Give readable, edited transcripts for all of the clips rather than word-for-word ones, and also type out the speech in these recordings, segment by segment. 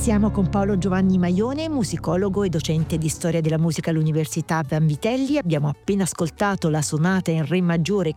Siamo con Paolo Giovanni Maione, musicologo e docente di storia della musica all'Università Vanvitelli. Abbiamo appena ascoltato la sonata in re maggiore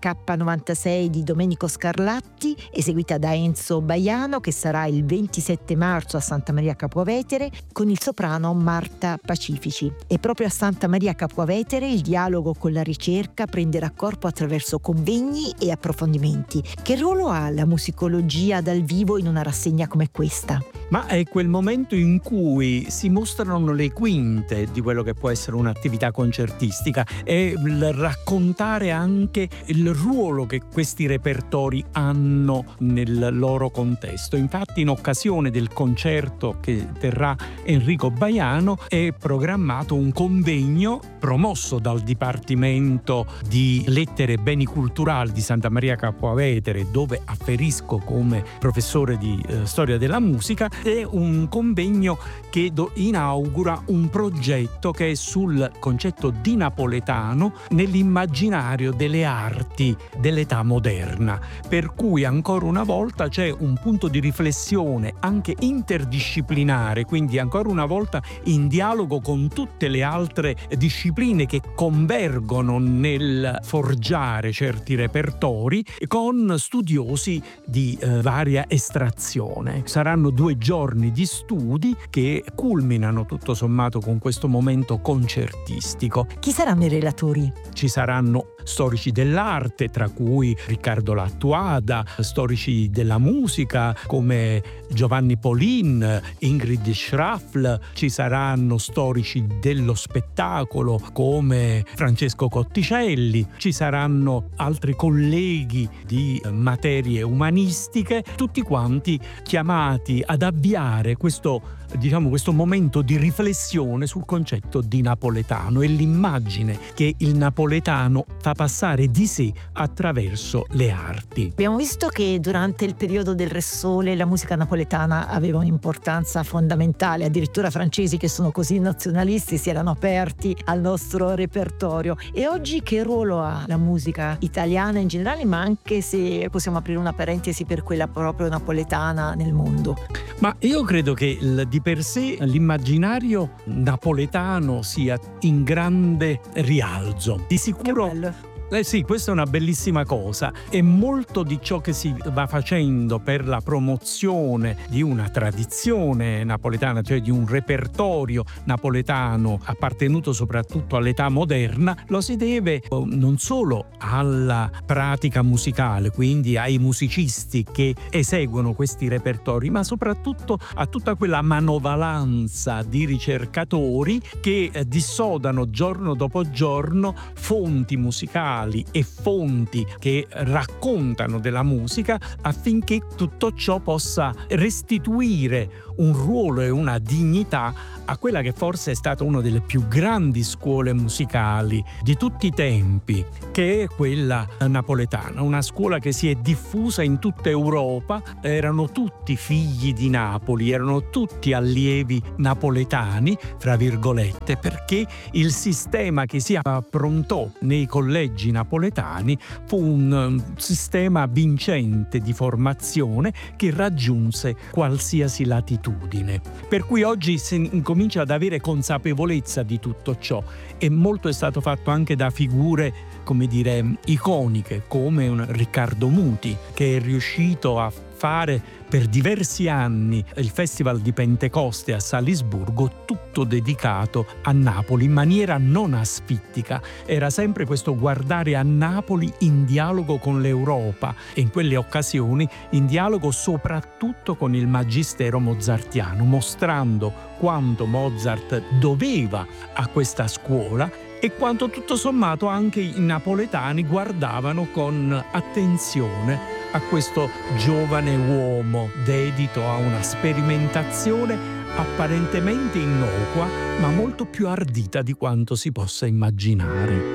K96 di Domenico Scarlatti, eseguita da Enzo Baiano, che sarà il 27 marzo a Santa Maria Capua Vetere con il soprano Marta Pacifici. E proprio a Santa Maria Capua Vetere il dialogo con la ricerca prenderà corpo attraverso convegni e approfondimenti. Che ruolo ha la musicologia dal vivo in una rassegna come questa? Ma è quel momento in cui si mostrano le quinte di quello che può essere un'attività concertistica e il raccontare anche il ruolo che questi repertori hanno nel loro contesto. Infatti, in occasione del concerto che terrà Enrico Baiano è programmato un convegno promosso dal Dipartimento di Lettere e Beni Culturali di Santa Maria Capua Vetere, dove afferisco come professore di storia della musica. È un convegno che inaugura un progetto che è sul concetto di napoletano nell'immaginario delle arti dell'età moderna, per cui ancora una volta c'è un punto di riflessione anche interdisciplinare, quindi ancora una volta in dialogo con tutte le altre discipline che convergono nel forgiare certi repertori, con studiosi di varia estrazione. Saranno 2 giorni di studi che culminano tutto sommato con questo momento concertistico. Chi saranno i relatori? Ci saranno storici dell'arte, tra cui Riccardo Lattuada, storici della musica come Giovanni Polin, Ingrid Schraffl, ci saranno storici dello spettacolo come Francesco Cotticelli, ci saranno altri colleghi di materie umanistiche, tutti quanti chiamati ad avviare questo momento di riflessione sul concetto di napoletano e l'immagine che il napoletano fa passare di sé attraverso le arti. Abbiamo visto che durante il periodo del Re Sole la musica napoletana aveva un'importanza fondamentale, addirittura francesi che sono così nazionalisti si erano aperti al nostro repertorio. E oggi che ruolo ha la musica italiana in generale, ma anche, se possiamo aprire una parentesi, per quella proprio napoletana nel mondo? Ma io credo che di per sé l'immaginario napoletano sia in grande rialzo. Di sicuro. Sì, questa è una bellissima cosa, e molto di ciò che si va facendo per la promozione di una tradizione napoletana, cioè di un repertorio napoletano appartenuto soprattutto all'età moderna, lo si deve non solo alla pratica musicale, quindi ai musicisti che eseguono questi repertori, ma soprattutto a tutta quella manovalanza di ricercatori che dissodano giorno dopo giorno fonti musicali e fonti che raccontano della musica, affinché tutto ciò possa restituire un ruolo e una dignità a quella che forse è stata una delle più grandi scuole musicali di tutti i tempi, che è quella napoletana, una scuola che si è diffusa in tutta Europa. Erano tutti figli di Napoli, erano tutti allievi napoletani, fra virgolette, perché il sistema che si approntò nei collegi napoletani fu un sistema vincente di formazione che raggiunse qualsiasi latitudine. Per cui oggi si incomincia ad avere consapevolezza di tutto ciò, e molto è stato fatto anche da figure, come dire, iconiche, come un Riccardo Muti, che è riuscito a fare per diversi anni il Festival di Pentecoste a Salisburgo, tutto dedicato a Napoli in maniera non asfittica. Era sempre questo guardare a Napoli in dialogo con l'Europa, e in quelle occasioni in dialogo soprattutto con il magistero mozartiano, mostrando quanto Mozart doveva a questa scuola e quanto tutto sommato anche i napoletani guardavano con attenzione a questo giovane uomo dedito a una sperimentazione apparentemente innocua, ma molto più ardita di quanto si possa immaginare.